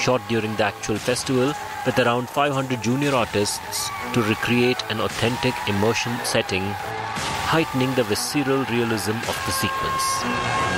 shot during the actual festival with around 500 junior artists to recreate an authentic immersion setting, heightening the visceral realism of the sequence.